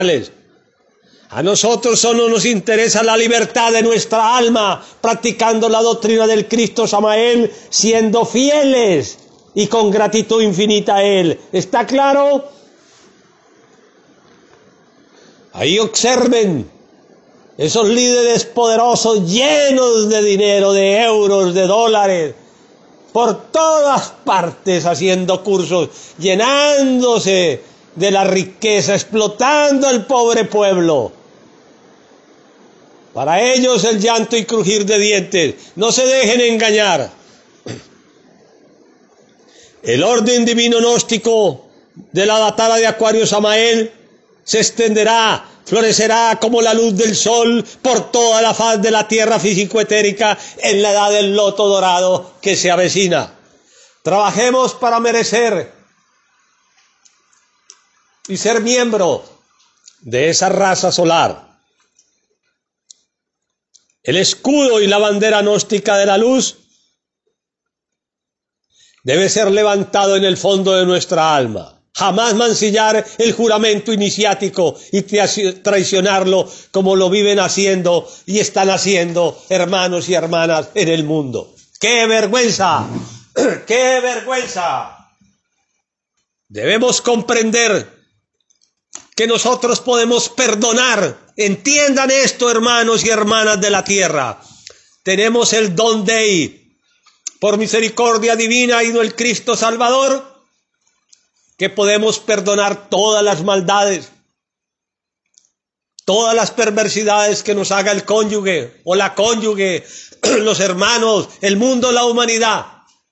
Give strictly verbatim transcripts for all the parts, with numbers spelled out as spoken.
A nosotros solo nos interesa la libertad de nuestra alma, practicando la doctrina del Cristo Samael, siendo fieles y con gratitud infinita a Él. ¿Está claro? Ahí observen esos líderes poderosos llenos de dinero, de euros, de dólares, por todas partes haciendo cursos, llenándose de la riqueza, explotando al pobre pueblo. Para ellos el llanto y crujir de dientes. No se dejen engañar. El orden divino gnóstico de la datada de Acuario Samael se extenderá, florecerá como la luz del sol por toda la faz de la tierra físico-etérica en la edad del loto dorado que se avecina. Trabajemos para merecer y ser miembro de esa raza solar. El escudo y la bandera gnóstica de la luz debe ser levantado en el fondo de nuestra alma. Jamás mancillar el juramento iniciático y traicionarlo como lo viven haciendo y están haciendo hermanos y hermanas en el mundo. ¡Qué vergüenza! ¡Qué vergüenza! Debemos comprender que nosotros podemos perdonar. Entiendan esto, hermanos y hermanas de la tierra. Tenemos el don Dei, por misericordia divina, ido el Cristo Salvador, que podemos perdonar todas las maldades, todas las perversidades que nos haga el cónyuge o la cónyuge, los hermanos, el mundo, la humanidad.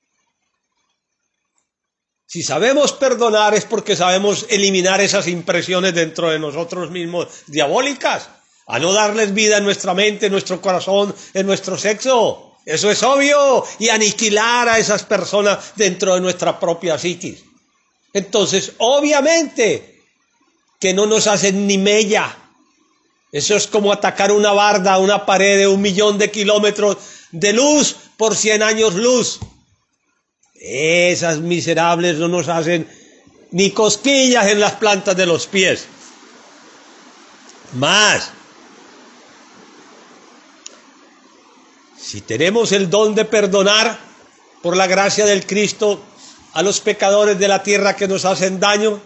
Si sabemos perdonar es porque sabemos eliminar esas impresiones dentro de nosotros mismos diabólicas, a no darles vida en nuestra mente, en nuestro corazón, en nuestro sexo. Eso es obvio, y aniquilar a esas personas dentro de nuestra propia psiquis. Entonces, obviamente, que no nos hacen ni mella. Eso es como atacar una barda, una pared de un millón de kilómetros de luz por cien años luz. Esas miserables no nos hacen ni cosquillas en las plantas de los pies. Más, si tenemos el don de perdonar por la gracia del Cristo a los pecadores de la tierra que nos hacen daño,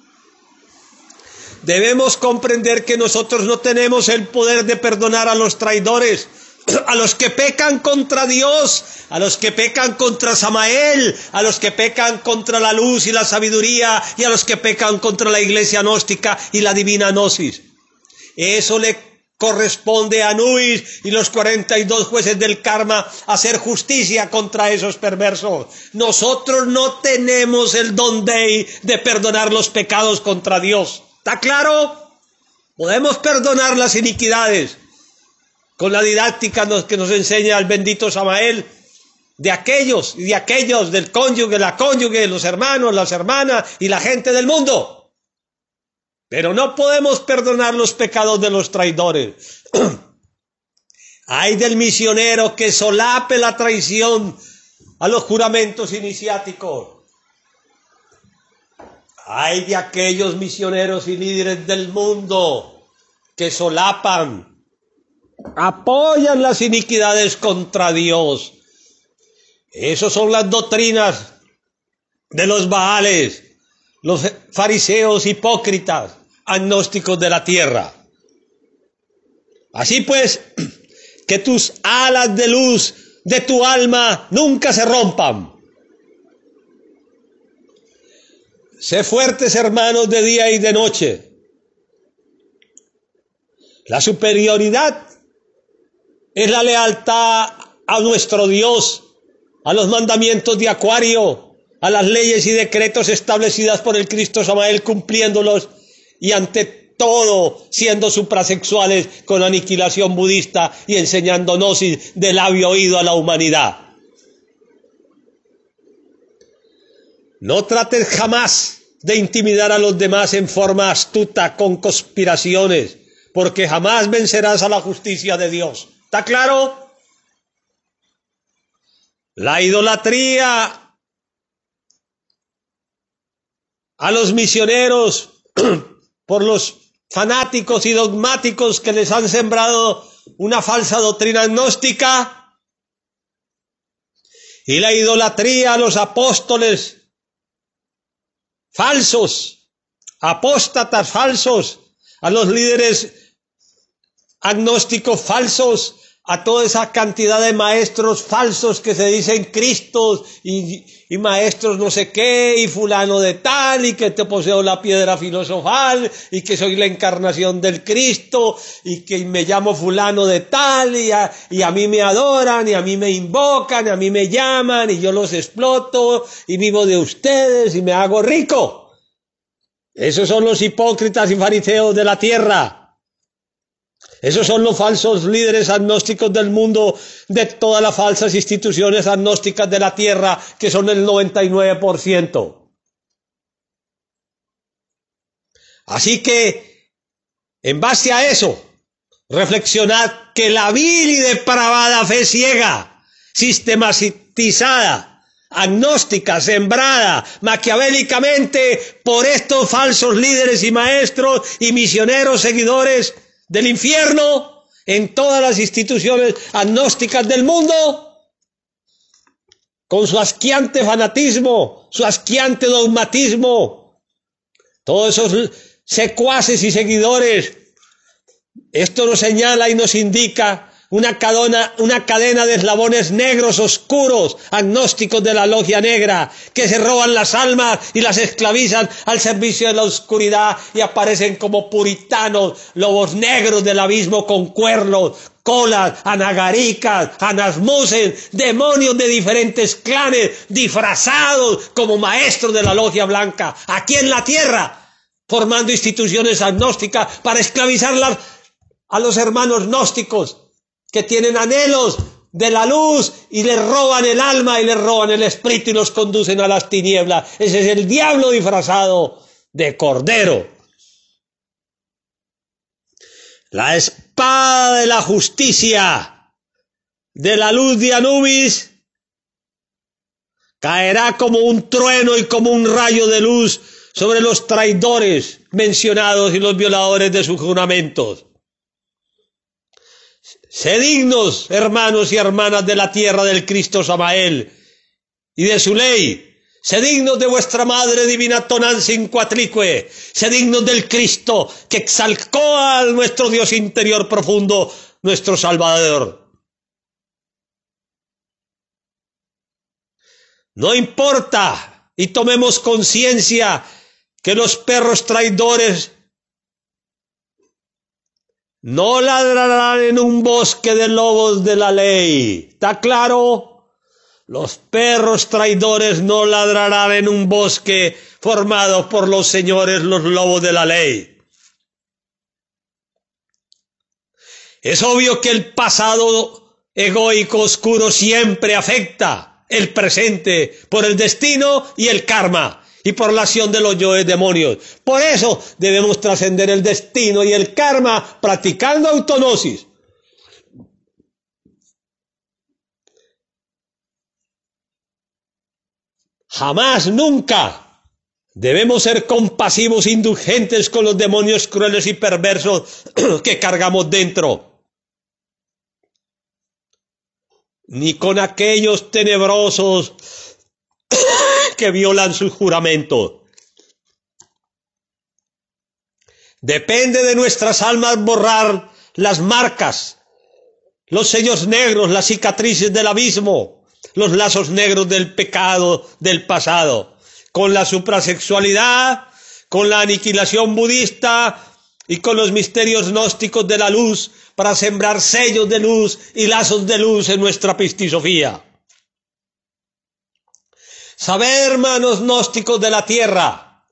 debemos comprender que nosotros no tenemos el poder de perdonar a los traidores, a los que pecan contra Dios, a los que pecan contra Samael, a los que pecan contra la luz y la sabiduría, y a los que pecan contra la iglesia gnóstica y la divina gnosis. Eso le corresponde a Anubis y los cuarenta y dos jueces del karma hacer justicia contra esos perversos. Nosotros no tenemos el don Dei de perdonar los pecados contra Dios. ¿Está claro? Podemos perdonar las iniquidades con la didáctica que nos enseña el bendito Samael, de aquellos y de aquellos, del cónyuge, la cónyuge, los hermanos, las hermanas y la gente del mundo. Pero no podemos perdonar los pecados de los traidores. Ay del misionero que solape la traición a los juramentos iniciáticos. Ay de aquellos misioneros y líderes del mundo que solapan, apoyan las iniquidades contra Dios. Esas son las doctrinas de los Baales, los fariseos hipócritas, agnósticos de la tierra. Así pues, que tus alas de luz de tu alma nunca se rompan. Sé fuertes, hermanos, de día y de noche. La superioridad es la lealtad a nuestro Dios, a los mandamientos de Acuario, a las leyes y decretos establecidas por el Cristo Samael, cumpliéndolos, y ante todo siendo suprasexuales con aniquilación budista y enseñando gnosis de labio oído a la humanidad. No trates jamás de intimidar a los demás en forma astuta con conspiraciones, porque jamás vencerás a la justicia de Dios. ¿Está claro? La idolatría a los misioneros por los fanáticos y dogmáticos que les han sembrado una falsa doctrina gnóstica y la idolatría a los apóstoles falsos, apóstatas falsos, a los líderes agnósticos falsos, a toda esa cantidad de maestros falsos que se dicen Cristos y, y maestros no sé qué y fulano de tal y que te poseo la piedra filosofal y que soy la encarnación del Cristo y que me llamo fulano de tal y a, y a mí me adoran y a mí me invocan y a mí me llaman y yo los exploto y vivo de ustedes y me hago rico. Esos son los hipócritas y fariseos de la tierra. Esos son los falsos líderes agnósticos del mundo, de todas las falsas instituciones agnósticas de la tierra, que son el noventa y nueve por ciento. Así que, en base a eso, reflexionad que la vil y depravada fe ciega, sistematizada, agnóstica, sembrada maquiavélicamente por estos falsos líderes y maestros y misioneros seguidores del infierno en todas las instituciones agnósticas del mundo, con su asqueante fanatismo, su asqueante dogmatismo, todos esos secuaces y seguidores. Esto nos señala y nos indica una cadena, una cadena de eslabones negros, oscuros, agnósticos de la logia negra, que se roban las almas y las esclavizan al servicio de la oscuridad y aparecen como puritanos, lobos negros del abismo con cuernos, colas, anagaricas, anasmuses, demonios de diferentes clanes, disfrazados como maestros de la logia blanca, aquí en la tierra, formando instituciones agnósticas para esclavizar a los hermanos gnósticos, que tienen anhelos de la luz y les roban el alma y les roban el espíritu y los conducen a las tinieblas. Ese es el diablo disfrazado de cordero. La espada de la justicia de la luz de Anubis caerá como un trueno y como un rayo de luz sobre los traidores mencionados y los violadores de sus juramentos. Sed dignos, hermanos y hermanas de la tierra del Cristo Samael y de su ley. Sed dignos de vuestra Madre Divina Tonancincuatlicue. Sed dignos del Cristo que exaltó a nuestro Dios interior profundo, nuestro Salvador. No importa, y tomemos conciencia que los perros traidores no ladrarán en un bosque de lobos de la ley. ¿Está claro? Los perros traidores no ladrarán en un bosque formado por los señores, los lobos de la ley. Es obvio que el pasado egoico oscuro siempre afecta el presente por el destino y el karma, y por la acción de los yoes demonios. Por eso debemos trascender el destino y el karma practicando autognosis. Jamás, nunca debemos ser compasivos, indulgentes con los demonios crueles y perversos que cargamos dentro, ni con aquellos tenebrosos que violan sus juramentos. Depende de nuestras almas borrar las marcas, los sellos negros, las cicatrices del abismo, los lazos negros del pecado del pasado, con la suprasexualidad, con la aniquilación budista y con los misterios gnósticos de la luz, para sembrar sellos de luz y lazos de luz en nuestra pistisofía. Sabed, hermanos gnósticos de la tierra,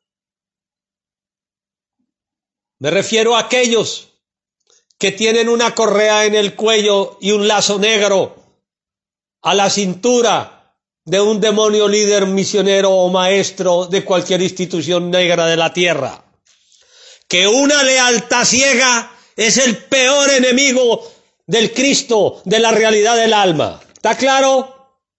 me refiero a aquellos que tienen una correa en el cuello y un lazo negro a la cintura de un demonio líder, misionero o maestro de cualquier institución negra de la tierra. Que una lealtad ciega es el peor enemigo del Cristo, de la realidad del alma. ¿Está claro?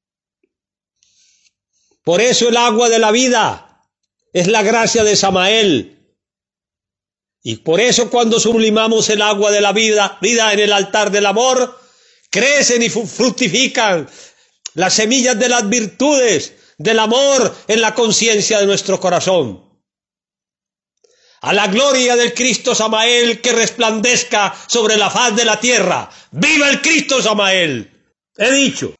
Por eso el agua de la vida es la gracia de Samael. Y por eso cuando sublimamos el agua de la vida, vida en el altar del amor, crecen y fructifican las semillas de las virtudes, del amor en la conciencia de nuestro corazón. A la gloria del Cristo Samael que resplandezca sobre la faz de la tierra. ¡Viva el Cristo Samael! He dicho.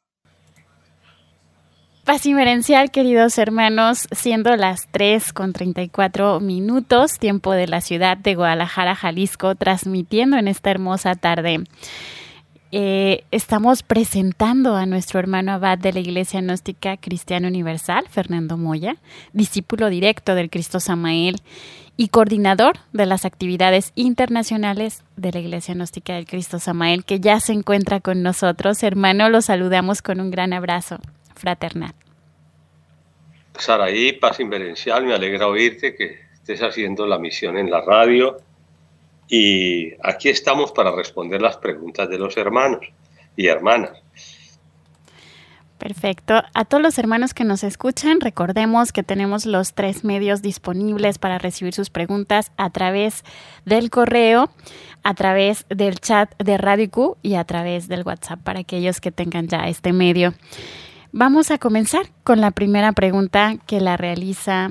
Paz inmerencial, queridos hermanos, siendo las tres con treinta y cuatro minutos, tiempo de la ciudad de Guadalajara, Jalisco, transmitiendo en esta hermosa tarde. Eh, estamos presentando a nuestro hermano abad de la Iglesia Gnóstica Cristiana Universal, Fernando Moya, discípulo directo del Cristo Samael y coordinador de las actividades internacionales de la Iglesia Gnóstica del Cristo Samael, que ya se encuentra con nosotros. Hermano, lo saludamos con un gran abrazo fraternal. Saraí, paz inmerencial, me alegra oírte que estés haciendo la misión en la radio y aquí estamos para responder las preguntas de los hermanos y hermanas. Perfecto. A todos los hermanos que nos escuchan, recordemos que tenemos los tres medios disponibles para recibir sus preguntas a través del correo, a través del chat de Radio Q y a través del WhatsApp para aquellos que tengan ya este medio. Vamos a comenzar con la primera pregunta que la realiza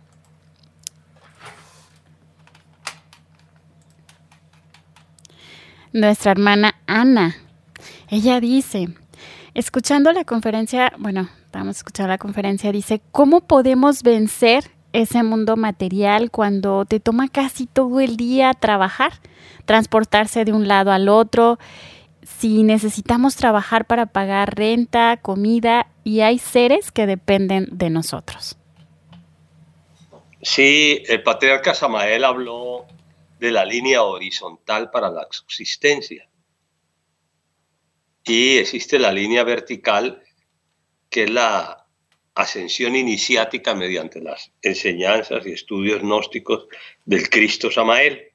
nuestra hermana Ana. Ella dice, escuchando la conferencia, bueno, estamos escuchando la conferencia, dice, ¿cómo podemos vencer ese mundo material cuando te toma casi todo el día trabajar, transportarse de un lado al otro? Si necesitamos trabajar para pagar renta, comida, y hay seres que dependen de nosotros. Sí, el patriarca Samael habló de la línea horizontal para la subsistencia. Y existe la línea vertical, que es la ascensión iniciática mediante las enseñanzas y estudios gnósticos del Cristo Samael.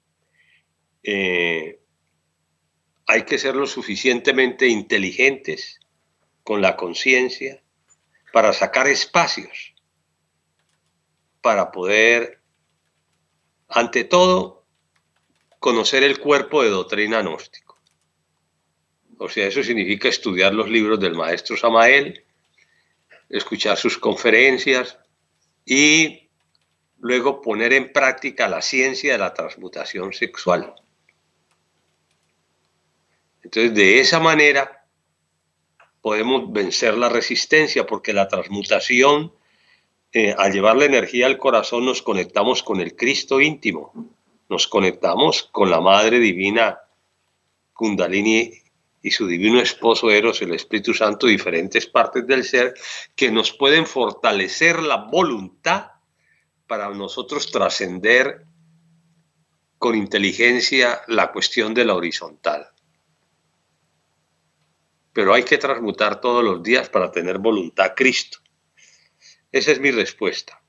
Eh, hay que ser lo suficientemente inteligentes con la conciencia para sacar espacios, para poder, ante todo, conocer el cuerpo de doctrina gnóstico. O sea, eso significa estudiar los libros del maestro Samael, escuchar sus conferencias y luego poner en práctica la ciencia de la transmutación sexual. Entonces, de esa manera podemos vencer la resistencia, porque la transmutación, eh, al llevar la energía al corazón, nos conectamos con el Cristo íntimo, nos conectamos con la Madre Divina Kundalini y su divino esposo Eros, el Espíritu Santo, diferentes partes del ser que nos pueden fortalecer la voluntad para nosotros trascender con inteligencia la cuestión de la horizontal. Pero hay que transmutar todos los días para tener voluntad Cristo. Esa es mi respuesta.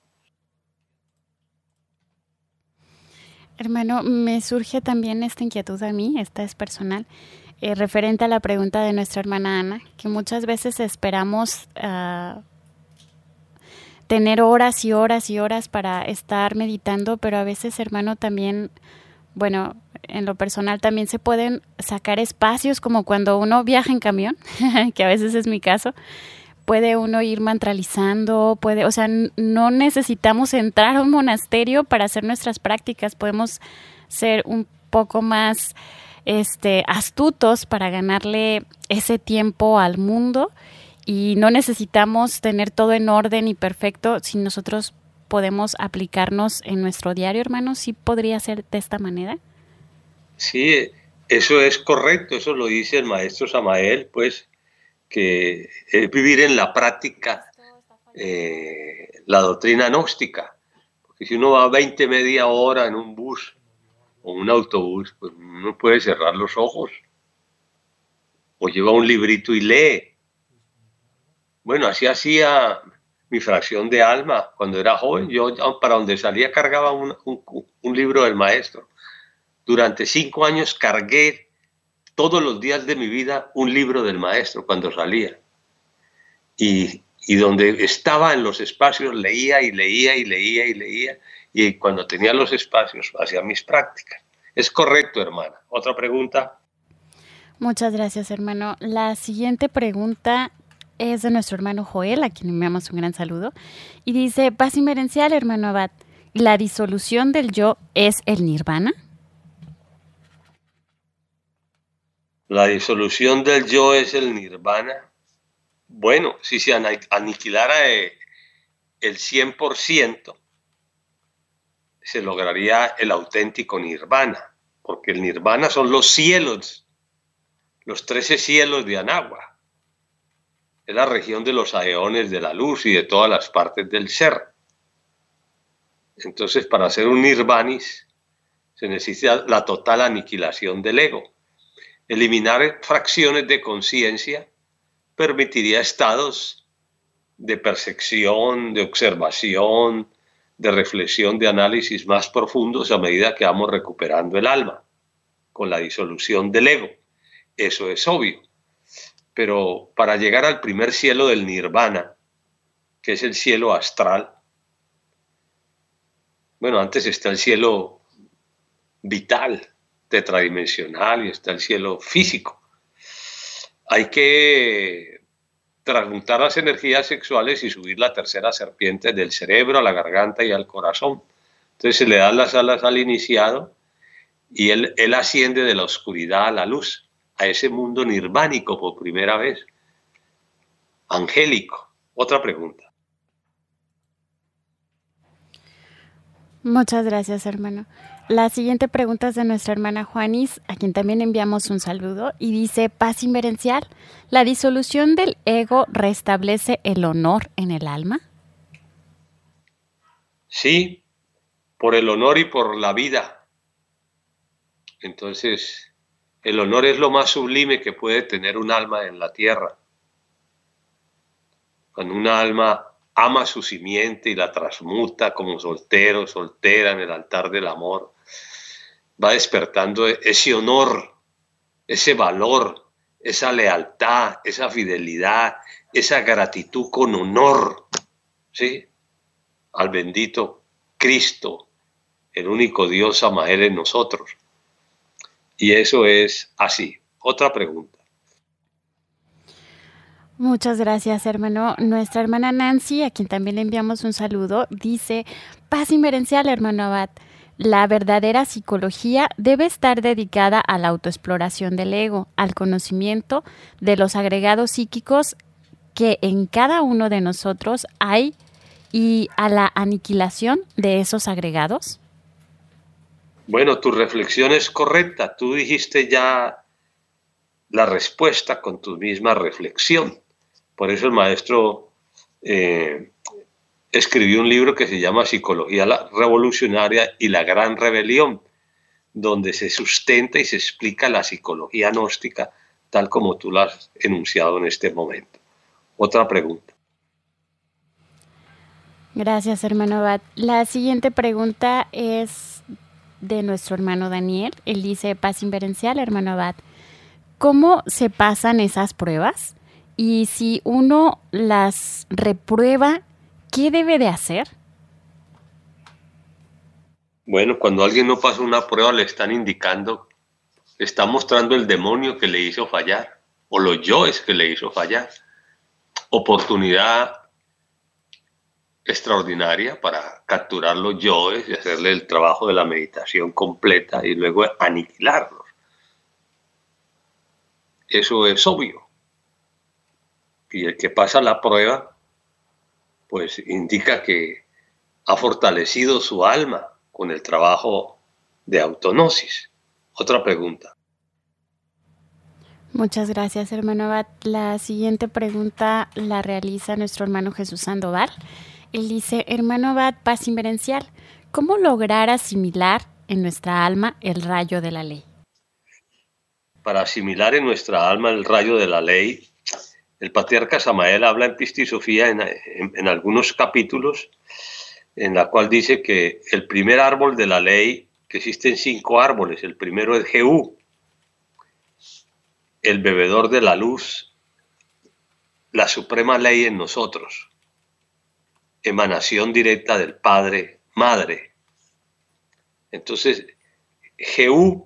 Hermano, me surge también esta inquietud a mí, esta es personal, eh, referente a la pregunta de nuestra hermana Ana, que muchas veces esperamos uh, tener horas y horas y horas para estar meditando, pero a veces, hermano, también, bueno, en lo personal también se pueden sacar espacios, como cuando uno viaja en camión, que a veces es mi caso, puede uno ir mantralizando, puede, o sea, no necesitamos entrar a un monasterio para hacer nuestras prácticas, podemos ser un poco más este, astutos para ganarle ese tiempo al mundo y no necesitamos tener todo en orden y perfecto si nosotros podemos aplicarnos en nuestro diario, hermano. ¿Sí podría ser de esta manera? Sí, eso es correcto, eso lo dice el maestro Samael, pues, que es vivir en la práctica eh, la doctrina gnóstica. Porque si uno va veinte, media hora en un bus o un autobús, pues uno puede cerrar los ojos o lleva un librito y lee. Bueno, así hacía mi fracción de alma cuando era joven. Yo para donde salía cargaba un, un, un libro del maestro. Durante cinco años cargué todos los días de mi vida un libro del maestro cuando salía. Y, y donde estaba en los espacios leía y leía y leía y leía. y cuando tenía los espacios hacía mis prácticas. Es correcto, hermana. ¿Otra pregunta? Muchas gracias, hermano. La siguiente pregunta es de nuestro hermano Joel, a quien enviamos un gran saludo, y dice: paz inmerencial, hermano Abad, ¿la disolución del yo es el nirvana? La disolución del yo es el nirvana. Bueno, si se aniquilara el cien por ciento, se lograría el auténtico nirvana, porque el nirvana son los cielos, los trece cielos de Anagua. Es la región de los aeones de la luz y de todas las partes del ser. Entonces, para hacer un nirvanis, se necesita la total aniquilación del ego. Eliminar fracciones de conciencia permitiría estados de percepción, de observación, de reflexión, de análisis más profundos a medida que vamos recuperando el alma con la disolución del ego. Eso es obvio. Pero para llegar al primer cielo del nirvana, que es el cielo astral, bueno, antes está el cielo vital, tetradimensional, y está el cielo físico. Hay que transmutar las energías sexuales y subir la tercera serpiente del cerebro a la garganta y al corazón. Entonces se le dan las alas al iniciado y él, él asciende de la oscuridad a la luz, a ese mundo nirvánico por primera vez, angélico. Otra pregunta. Muchas gracias, hermano. La siguiente pregunta es de nuestra hermana Juanis, a quien también enviamos un saludo, y dice: paz inmerencial, ¿la disolución del ego restablece el honor en el alma? Sí, por el honor y por la vida. Entonces, el honor es lo más sublime que puede tener un alma en la tierra. Cuando una alma ama su simiente y la transmuta como soltero, soltera en el altar del amor, va despertando ese honor, ese valor, esa lealtad, esa fidelidad, esa gratitud con honor, ¿sí?, al bendito Cristo, el único Dios Samael en nosotros. Y eso es así. Otra pregunta. Muchas gracias, hermano. Nuestra hermana Nancy, a quien también le enviamos un saludo, dice: paz inmerencial, hermano Abad. La verdadera psicología debe estar dedicada a la autoexploración del ego, al conocimiento de los agregados psíquicos que en cada uno de nosotros hay y a la aniquilación de esos agregados. Bueno, tu reflexión es correcta. Tú dijiste ya la respuesta con tu misma reflexión. Por eso el maestro eh, escribió un libro que se llama Psicología Revolucionaria y la Gran Rebelión, donde se sustenta y se explica la psicología gnóstica tal como tú la has enunciado en este momento. Otra pregunta. Gracias, hermano Abad. La siguiente pregunta es de nuestro hermano Daniel. Él dice: paz inverencial, hermano Abad. ¿Cómo se pasan esas pruebas? Y si uno las reprueba, ¿qué debe de hacer? Bueno, cuando alguien no pasa una prueba, le están indicando, le está mostrando el demonio que le hizo fallar, o los yoes que le hizo fallar. Oportunidad extraordinaria para capturar los yoes y hacerle el trabajo de la meditación completa y luego aniquilarlos. Eso es obvio. Y el que pasa la prueba, pues indica que ha fortalecido su alma con el trabajo de autognosis. Otra pregunta. Muchas gracias, hermano Abad. La siguiente pregunta la realiza nuestro hermano Jesús Sandoval. Él dice: hermano Abad, paz inverencial, ¿cómo lograr asimilar en nuestra alma el rayo de la ley? Para asimilar en nuestra alma el rayo de la ley, el patriarca Samael habla en Pista y Sofía en, en, en algunos capítulos, en la cual dice que el primer árbol de la ley, que existen cinco árboles, el primero es Jehú, el bebedor de la luz, la suprema ley en nosotros, emanación directa del Padre, Madre, Entonces, Jehú,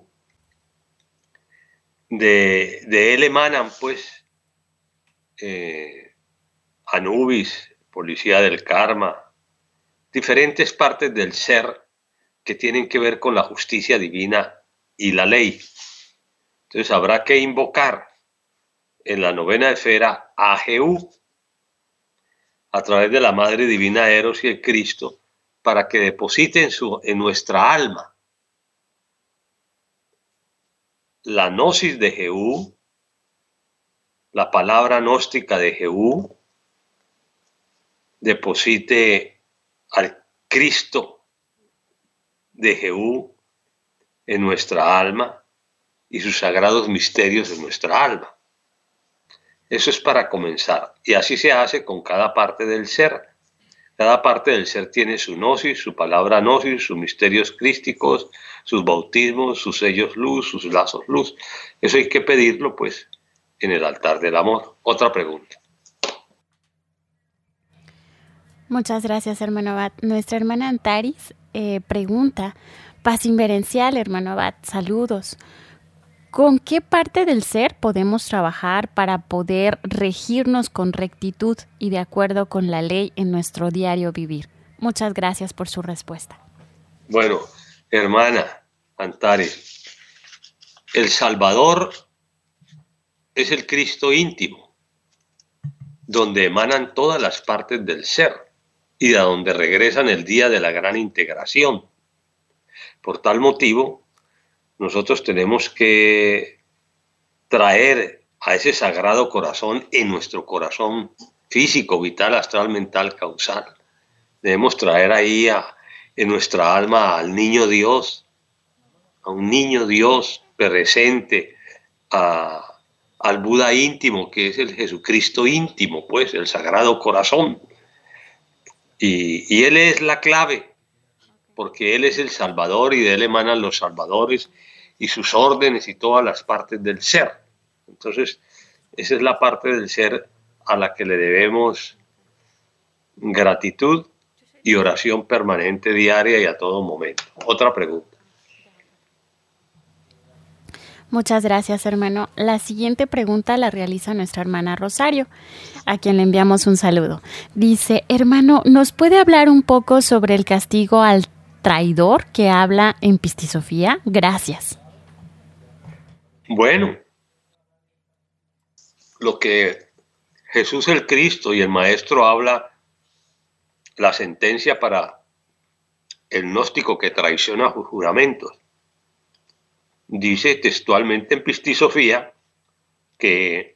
de, de él emanan, pues, eh, Anubis, policía del karma, diferentes partes del ser que tienen que ver con la justicia divina y la ley. Entonces habrá que invocar en la novena esfera a Jehú a través de la Madre Divina Eros y el Cristo para que deposite en, su, en nuestra alma la gnosis de Jehú, la palabra gnóstica de Jehú, deposite al Cristo de Jehú en nuestra alma y sus sagrados misterios en nuestra alma. Eso es para comenzar. Y así se hace con cada parte del ser. Cada parte del ser tiene su gnosis, su palabra gnosis, sus misterios crísticos, sus bautismos, sus sellos luz, sus lazos luz. Eso hay que pedirlo, pues, en el altar del amor. Otra pregunta. Muchas gracias, hermano Abad. Nuestra hermana Antaris eh, pregunta, paz inverencial, hermano Abad, saludos. ¿Con qué parte del ser podemos trabajar para poder regirnos con rectitud y de acuerdo con la ley en nuestro diario vivir? Muchas gracias por su respuesta. Bueno, hermana Antares, el Salvador es el Cristo íntimo, donde emanan todas las partes del ser y de donde regresan el día de la gran integración. Por tal motivo, nosotros tenemos que traer a ese sagrado corazón en nuestro corazón físico, vital, astral, mental, causal. Debemos traer ahí a, en nuestra alma al niño Dios, a un niño Dios presente, a, al Buda íntimo, que es el Jesucristo íntimo, pues el sagrado corazón. Y, y Él es la clave, porque Él es el Salvador y de Él emanan los salvadores y sus órdenes y todas las partes del ser. Entonces, esa es la parte del ser a la que le debemos gratitud y oración permanente, diaria y a todo momento. Otra pregunta. Muchas gracias, hermano. La siguiente pregunta la realiza nuestra hermana Rosario, a quien le enviamos un saludo. Dice, hermano, ¿nos puede hablar un poco sobre el castigo al traidor que habla en Pistisofía? Gracias. Bueno, lo que Jesús el Cristo y el Maestro habla, la sentencia para el gnóstico que traiciona sus juramentos. Dice textualmente en Pistisofía que,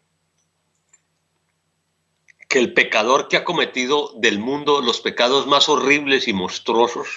que el pecador que ha cometido del mundo los pecados más horribles y monstruosos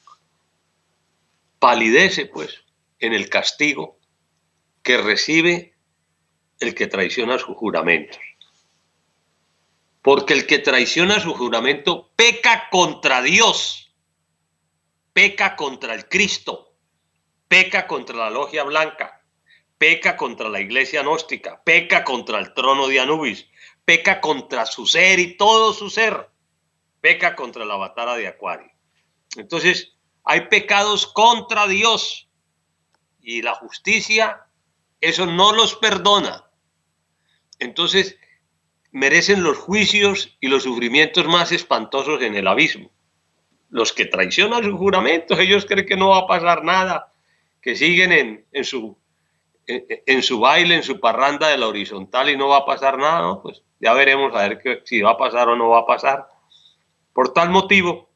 palidece, pues, en el castigo que recibe el que traiciona sus juramentos. Porque el que traiciona su juramento peca contra Dios, peca contra el Cristo, peca contra la logia blanca, peca contra la iglesia gnóstica, peca contra el trono de Anubis, peca contra su ser y todo su ser, peca contra la avatara de Acuario. Entonces, hay pecados contra Dios y la justicia eso no los perdona. Entonces, merecen los juicios y los sufrimientos más espantosos en el abismo. Los que traicionan sus juramentos, ellos creen que no va a pasar nada, que siguen en, en, su, en, en su baile, en su parranda de la horizontal y no va a pasar nada, ¿no? Pues ya veremos a ver que, si va a pasar o no va a pasar. Por tal motivo,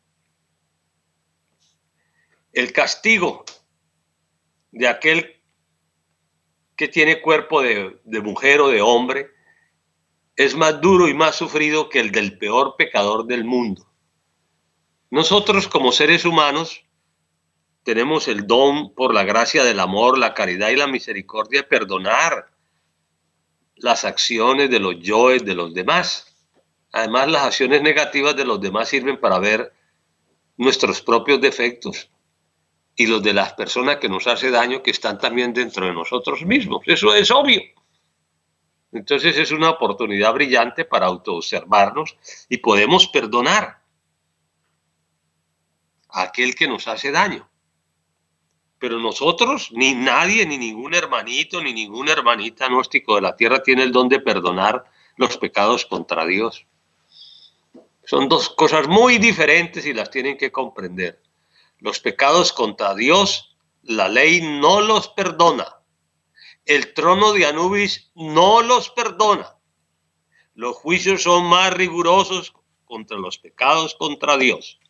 el castigo de aquel que tiene cuerpo de, de mujer o de hombre es más duro y más sufrido que el del peor pecador del mundo. Nosotros como seres humanos tenemos el don por la gracia del amor, la caridad y la misericordia de perdonar las acciones de los yoes de los demás. Además, las acciones negativas de los demás sirven para ver nuestros propios defectos y los de las personas que nos hace daño, que están también dentro de nosotros mismos. Eso es obvio. Entonces es una oportunidad brillante para autoobservarnos y podemos perdonar a aquel que nos hace daño. Pero nosotros, ni nadie, ni ningún hermanito, ni ninguna hermanita gnóstico de la tierra tiene el don de perdonar los pecados contra Dios. Son dos cosas muy diferentes y las tienen que comprender. Los pecados contra Dios, la ley no los perdona. El trono de Anubis no los perdona. Los juicios son más rigurosos contra los pecados contra Dios.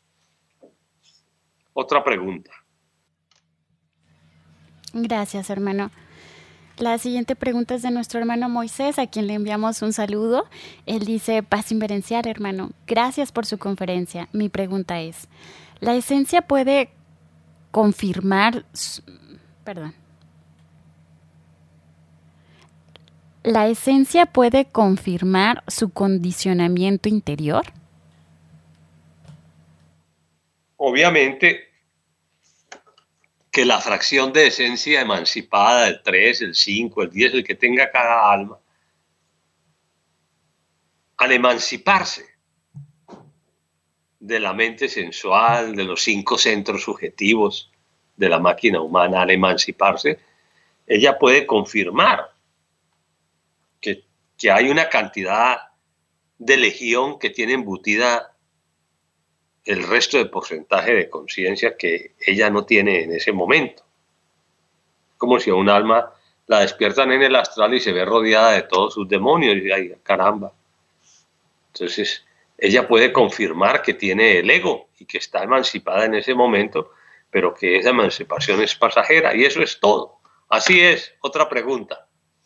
Otra pregunta. Gracias, hermano. La siguiente pregunta es de nuestro hermano Moisés, a quien le enviamos un saludo. Él dice: paz inverencial, hermano. Gracias por su conferencia. Mi pregunta es, ¿la esencia puede confirmar... Su... Perdón. ¿La esencia puede confirmar su condicionamiento interior? Obviamente que la fracción de esencia emancipada, el tres, el cinco, el diez, el que tenga cada alma, al emanciparse de la mente sensual, de los cinco centros subjetivos de la máquina humana, al emanciparse, ella puede confirmar que, que hay una cantidad de legión que tiene embutida el resto de porcentaje de conciencia que ella no tiene en ese momento. Como si a un alma la despiertan en el astral y se ve rodeada de todos sus demonios y ay, caramba. Entonces ella puede confirmar que tiene el ego y que está emancipada en ese momento, pero que esa emancipación es pasajera y eso es todo. Así es. Otra pregunta.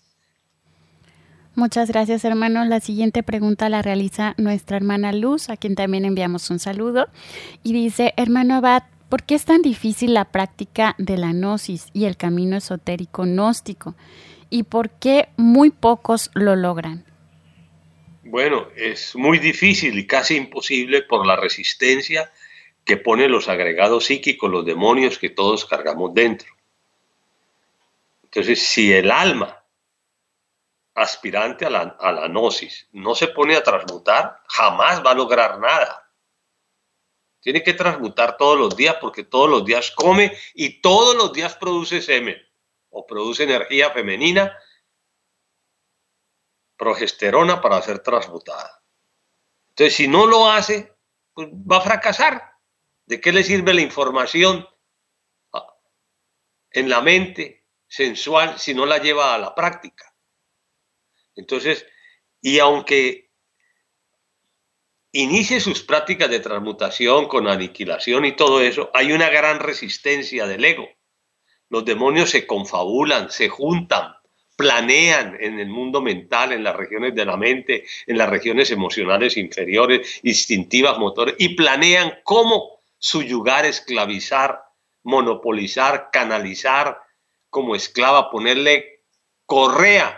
Muchas gracias, hermano. La siguiente pregunta la realiza nuestra hermana Luz, a quien también enviamos un saludo. Y dice: hermano Abad, ¿por qué es tan difícil la práctica de la gnosis y el camino esotérico gnóstico? ¿Y por qué muy pocos lo logran? Bueno, es muy difícil y casi imposible por la resistencia que ponen los agregados psíquicos, los demonios que todos cargamos dentro. Entonces, si el alma aspirante a la, a la gnosis no se pone a transmutar, jamás va a lograr nada. Tiene que transmutar todos los días porque todos los días come y todos los días produce semen o produce energía femenina, progesterona para ser transmutada. Entonces, si no lo hace, pues va a fracasar. ¿De qué le sirve la información en la mente sensual si no la lleva a la práctica? Entonces, y aunque inicie sus prácticas de transmutación con aniquilación y todo eso, hay una gran resistencia del ego. Los demonios se confabulan, se juntan, planean en el mundo mental, en las regiones de la mente, en las regiones emocionales inferiores, instintivas, motores, y planean cómo subyugar, esclavizar, monopolizar, canalizar como esclava, ponerle correa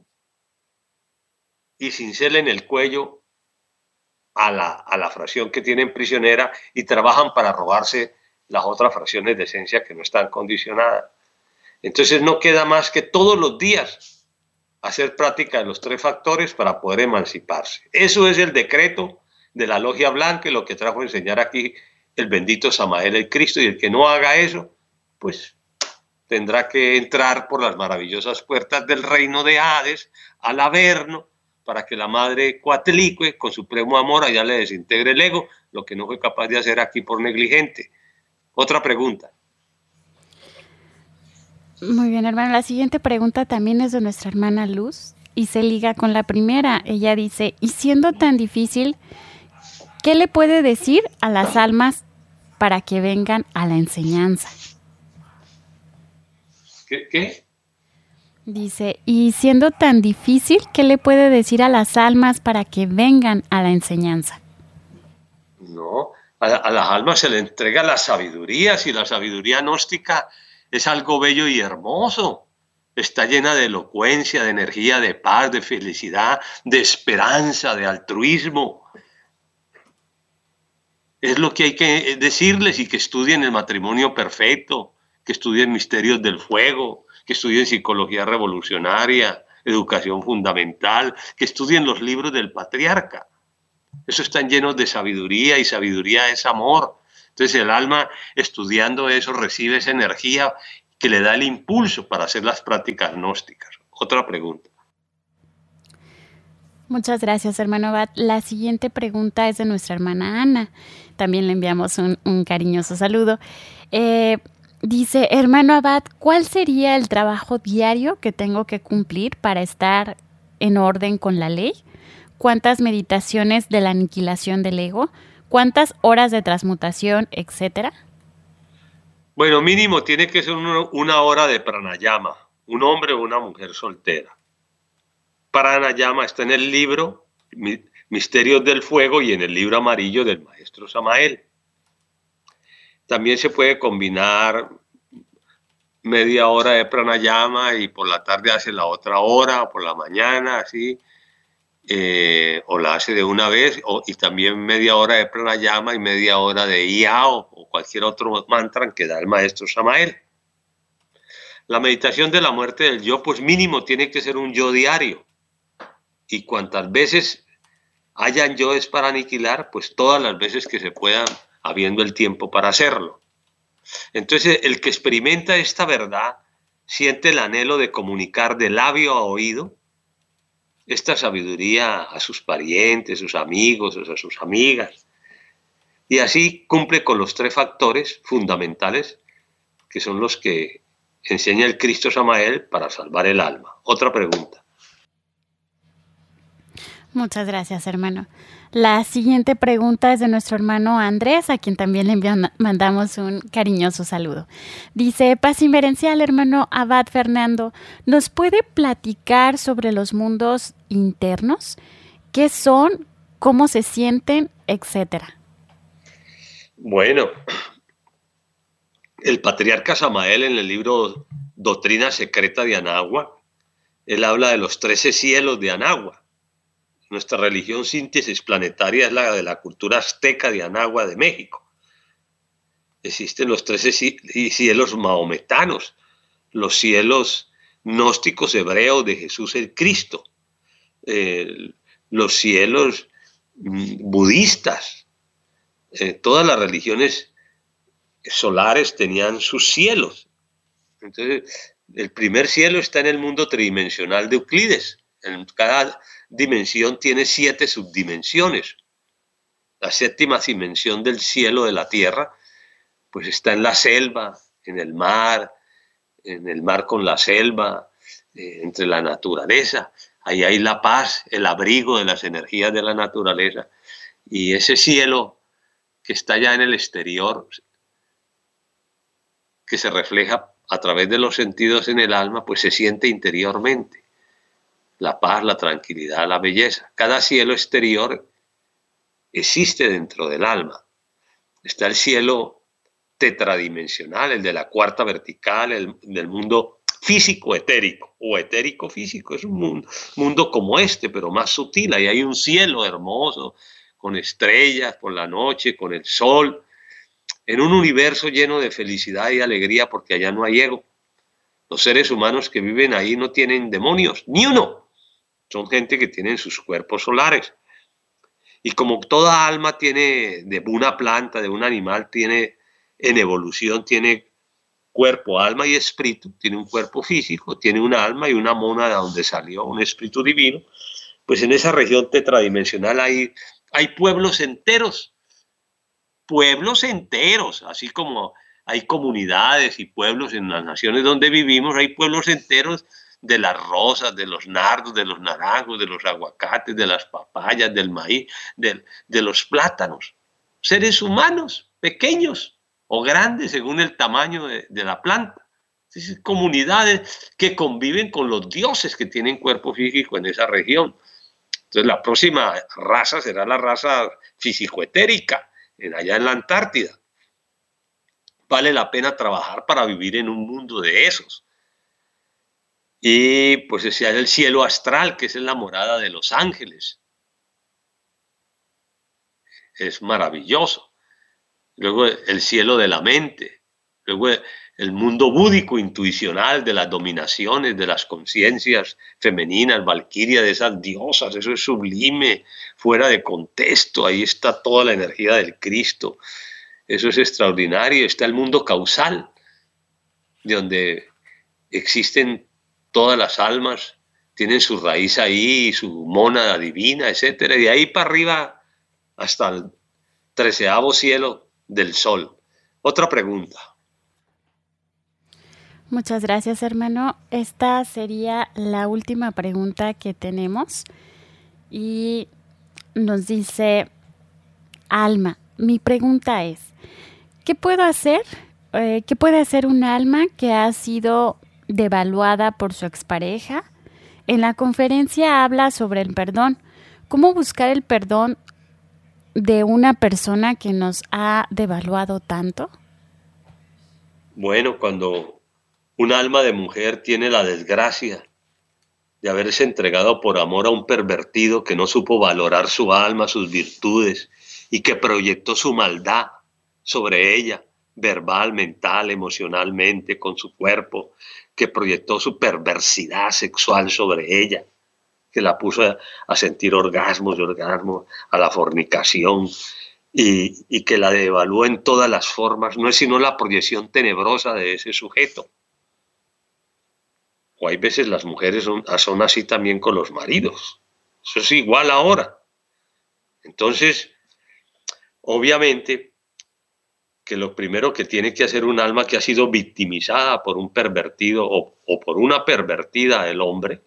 y cincel en el cuello a la, a la fracción que tienen prisionera y trabajan para robarse las otras fracciones de esencia que no están condicionadas. Entonces no queda más que todos los días hacer práctica de los tres factores para poder emanciparse. Eso es el decreto de la Logia Blanca y lo que trajo a enseñar aquí el bendito Samael el Cristo, y el que no haga eso, pues tendrá que entrar por las maravillosas puertas del reino de Hades al Averno, para que la madre Coatlicue, con supremo amor, allá le desintegre el ego, lo que no fue capaz de hacer aquí por negligente. Otra pregunta. Muy bien, hermano. La siguiente pregunta también es de nuestra hermana Luz y se liga con la primera. Ella dice: y siendo tan difícil, ¿qué le puede decir a las almas para que vengan a la enseñanza? ¿Qué? ¿Qué? Dice: y siendo tan difícil, ¿qué le puede decir a las almas para que vengan a la enseñanza? No, a, a las almas se le entrega la sabiduría. Si la sabiduría gnóstica es algo bello y hermoso, está llena de elocuencia, de energía, de paz, de felicidad, de esperanza, de altruismo. Es lo que hay que decirles, y que estudien el matrimonio perfecto, que estudien misterios del fuego, que estudien psicología revolucionaria, educación fundamental, que estudien los libros del patriarca. Esos están llenos de sabiduría, y sabiduría es amor. Entonces el alma, estudiando eso, recibe esa energía que le da el impulso para hacer las prácticas gnósticas. Otra pregunta. Muchas gracias, hermano Abad. La siguiente pregunta es de nuestra hermana Ana. También le enviamos un, un cariñoso saludo. Eh, dice, hermano Abad, ¿cuál sería el trabajo diario que tengo que cumplir para estar en orden con la ley? ¿Cuántas meditaciones de la aniquilación del ego? ¿Cuántas horas de transmutación, etcétera? Bueno, mínimo tiene que ser una, una hora de pranayama, un hombre o una mujer soltera. Pranayama está en el libro Misterios del Fuego y en el libro amarillo del maestro Samael. También se puede combinar media hora de pranayama y por la tarde hace la otra hora, o por la mañana, así, eh, o la hace de una vez, o, y también media hora de pranayama y media hora de Iao o cualquier otro mantra que da el maestro Samael. La meditación de la muerte del yo, pues mínimo tiene que ser un yo diario. Y cuantas veces hayan yoes para aniquilar, pues todas las veces que se puedan, habiendo el tiempo para hacerlo. Entonces, el que experimenta esta verdad siente el anhelo de comunicar de labio a oído esta sabiduría a sus parientes, sus amigos, a sus amigas. Y así cumple con los tres factores fundamentales que son los que enseña el Cristo Samael para salvar el alma. Otra pregunta. Muchas gracias, hermano. La siguiente pregunta es de nuestro hermano Andrés, a quien también le enviamos, mandamos un cariñoso saludo. Dice, paz inverencial, hermano Abad Fernando, ¿nos puede platicar sobre los mundos internos? ¿Qué son? ¿Cómo se sienten? Etcétera. Bueno, el patriarca Samael en el libro Doctrina Secreta de Anagua, él habla de los trece cielos de Anagua. Nuestra religión síntesis planetaria es la de la cultura azteca de Anagua de México. Existen los trece cielos mahometanos, los cielos gnósticos hebreos de Jesús el Cristo, eh, los cielos mm, budistas. Eh, todas las religiones solares tenían sus cielos. Entonces, el primer cielo está en el mundo tridimensional de Euclides. En cada dimensión tiene siete subdimensiones. La séptima dimensión del cielo de la tierra, pues está en la selva, en el mar, en el mar con la selva, eh, entre la naturaleza. Ahí hay la paz, el abrigo de las energías de la naturaleza. Y ese cielo que está ya en el exterior, que se refleja a través de los sentidos en el alma, pues se siente interiormente. La paz, la tranquilidad, la belleza. Cada cielo exterior existe dentro del alma. Está el cielo tetradimensional, el de la cuarta vertical, el del mundo físico-etérico, o etérico-físico. Es un mundo, mundo como este, pero más sutil. Ahí hay un cielo hermoso, con estrellas por la noche, con el sol, en un universo lleno de felicidad y alegría, porque allá no hay ego. Los seres humanos que viven ahí no tienen demonios, ni uno. Son gente que tienen sus cuerpos solares. Y como toda alma tiene, de una planta, de un animal, tiene en evolución, tiene cuerpo, alma y espíritu, tiene un cuerpo físico, tiene un alma y una mónada donde salió un espíritu divino, pues en esa región tetradimensional hay, hay pueblos enteros, pueblos enteros, así como hay comunidades y pueblos en las naciones donde vivimos, hay pueblos enteros de las rosas, de los nardos, de los naranjos, de los aguacates, de las papayas, del maíz, de, de los plátanos. Seres humanos, pequeños o grandes según el tamaño de, de la planta. Es comunidades que conviven con los dioses que tienen cuerpo físico en esa región. Entonces la próxima raza será la raza físico-etérica, en allá en la Antártida. Vale la pena trabajar para vivir en un mundo de esos. Y pues ese es el cielo astral, que es la morada de los ángeles. Es maravilloso. Luego el cielo de la mente. Luego el mundo búdico, intuicional, de las dominaciones, de las conciencias femeninas, valquiria, de esas diosas. Eso es sublime, fuera de contexto. Ahí está toda la energía del Cristo. Eso es extraordinario. Está el mundo causal, de donde existen todas las almas, tienen su raíz ahí, su mónada divina, etcétera. Y de ahí para arriba hasta el treceavo cielo del sol. Otra pregunta. Muchas gracias, hermano. Esta sería la última pregunta que tenemos. Y nos dice Alma, mi pregunta es, ¿qué puedo hacer? Eh, ¿Qué puede hacer un alma que ha sido devaluada por su expareja? En la conferencia habla sobre el perdón. ¿Cómo buscar el perdón de una persona que nos ha devaluado tanto? Bueno, cuando un alma de mujer tiene la desgracia de haberse entregado por amor a un pervertido que no supo valorar su alma, sus virtudes, y que proyectó su maldad sobre ella, verbal, mental, emocionalmente, con su cuerpo, que proyectó su perversidad sexual sobre ella, que la puso a, a sentir orgasmos y orgasmos, a la fornicación, y, y que la devaluó en todas las formas, no es sino la proyección tenebrosa de ese sujeto. O hay veces las mujeres son, son así también con los maridos. Eso es igual ahora. Entonces, obviamente, que lo primero que tiene que hacer un alma que ha sido victimizada por un pervertido o, o por una pervertida del hombre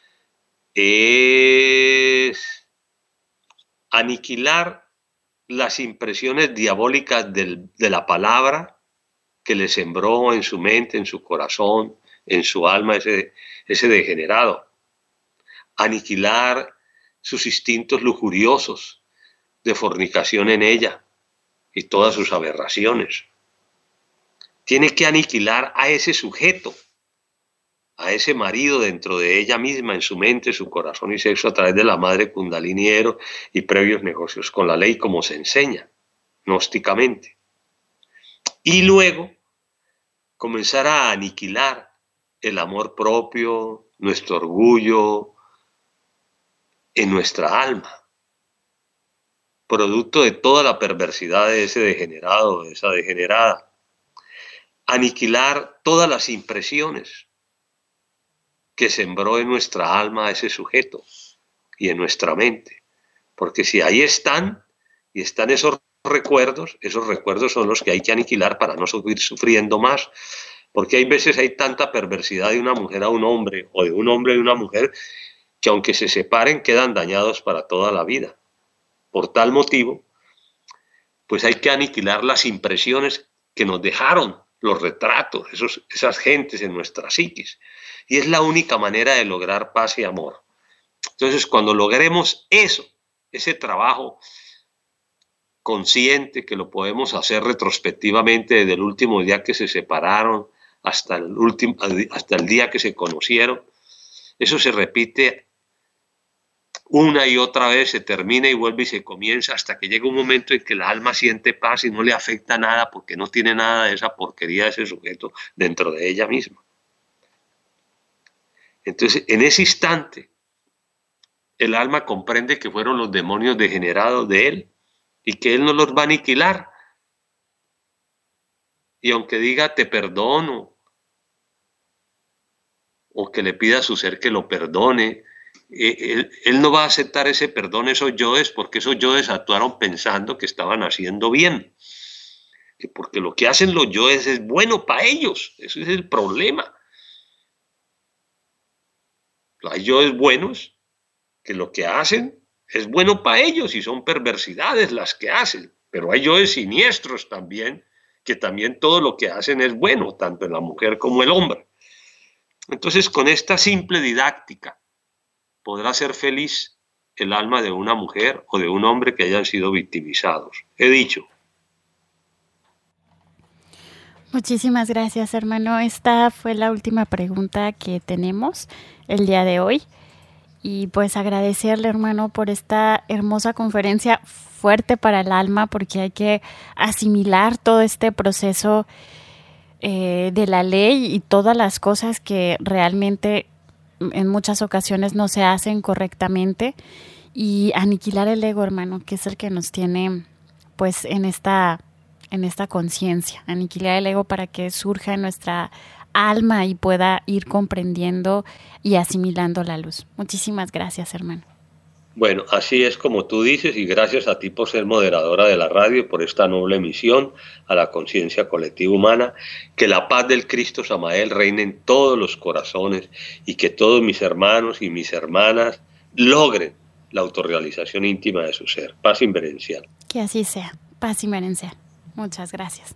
es aniquilar las impresiones diabólicas del, de la palabra que le sembró en su mente, en su corazón, en su alma ese, ese degenerado. Aniquilar sus instintos lujuriosos de fornicación en ella y todas sus aberraciones. Tiene que aniquilar a ese sujeto, a ese marido dentro de ella misma, en su mente, su corazón y sexo, a través de la madre Kundalini Ero y previos negocios con la ley, como se enseña gnósticamente. Y luego comenzar a aniquilar el amor propio, nuestro orgullo en nuestra alma, producto de toda la perversidad de ese degenerado, de esa degenerada. Aniquilar todas las impresiones que sembró en nuestra alma ese sujeto y en nuestra mente. Porque si ahí están, y están esos recuerdos, esos recuerdos son los que hay que aniquilar para no seguir sufriendo más. Porque hay veces hay tanta perversidad de una mujer a un hombre, o de un hombre a una mujer, que aunque se separen quedan dañados para toda la vida. Por tal motivo, pues hay que aniquilar las impresiones que nos dejaron los retratos, esos, esas gentes en nuestra psiquis. Y es la única manera de lograr paz y amor. Entonces, cuando logremos eso, ese trabajo consciente que lo podemos hacer retrospectivamente desde el último día que se separaron hasta el, último, hasta el día que se conocieron, eso se repite una y otra vez, se termina y vuelve y se comienza hasta que llega un momento en que el alma siente paz y no le afecta nada porque no tiene nada de esa porquería de ese sujeto dentro de ella misma. Entonces, en ese instante, el alma comprende que fueron los demonios degenerados de él y que él no los va a aniquilar. Y aunque diga te perdono, o que le pida a su ser que lo perdone, Él, él no va a aceptar ese perdón, esos yoes, porque esos yoes actuaron pensando que estaban haciendo bien. Porque lo que hacen los yoes es bueno para ellos, ese es el problema. Hay yoes buenos que lo que hacen es bueno para ellos y son perversidades las que hacen, pero hay yoes siniestros también, que también todo lo que hacen es bueno, tanto en la mujer como el hombre. Entonces, con esta simple didáctica, podrá ser feliz el alma de una mujer o de un hombre que hayan sido victimizados. He dicho. Muchísimas gracias, hermano. Esta fue la última pregunta que tenemos el día de hoy. Y pues agradecerle, hermano, por esta hermosa conferencia, fuerte para el alma, porque hay que asimilar todo este proceso eh, de la ley y todas las cosas que realmente en muchas ocasiones no se hacen correctamente, y aniquilar el ego, hermano, que es el que nos tiene pues en esta en esta conciencia, aniquilar el ego para que surja en nuestra alma y pueda ir comprendiendo y asimilando la luz. Muchísimas gracias, hermano. Bueno, así es como tú dices, y gracias a ti por ser moderadora de la radio y por esta noble misión a la conciencia colectiva humana. Que la paz del Cristo Samael reine en todos los corazones y que todos mis hermanos y mis hermanas logren la autorrealización íntima de su ser. Paz inverencial. Que así sea. Paz inverencial. Muchas gracias.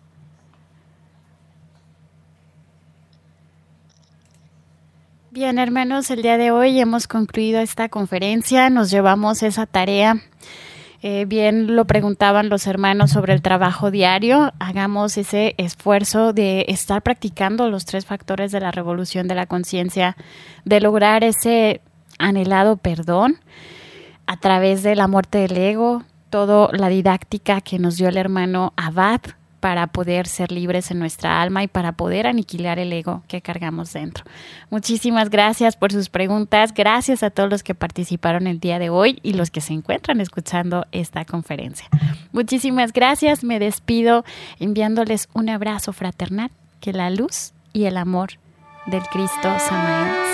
Bien, hermanos, el día de hoy hemos concluido esta conferencia, nos llevamos esa tarea. Eh, bien lo preguntaban los hermanos sobre el trabajo diario, hagamos ese esfuerzo de estar practicando los tres factores de la revolución de la conciencia, de lograr ese anhelado perdón a través de la muerte del ego, toda la didáctica que nos dio el hermano Abad, para poder ser libres en nuestra alma y para poder aniquilar el ego que cargamos dentro. Muchísimas gracias por sus preguntas. Gracias a todos los que participaron el día de hoy y los que se encuentran escuchando esta conferencia. Muchísimas gracias. Me despido enviándoles un abrazo fraternal. Que la luz y el amor del Cristo Samael